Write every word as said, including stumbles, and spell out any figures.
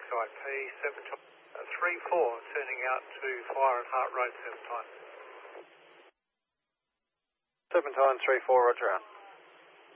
I P seven three four, turning out to fire and heart rate seven times. seven times three four, roger out.